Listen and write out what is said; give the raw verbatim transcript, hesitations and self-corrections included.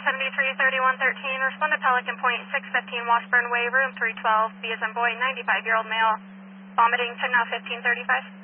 seventy-three thirty-one thirteen, respond to Pelican Point six fifteen Washburn Way, room three twelve, B as in boy, ninety-five-year-old male, vomiting, to now fifteen thirty-five.